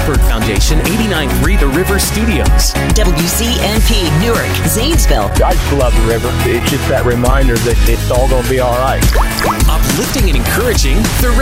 Langford Foundation, 89.3 The River Studios. WCNP, Newark, Zanesville. I just love the river. It's just that reminder that it's all going to be all right. Uplifting and encouraging The River.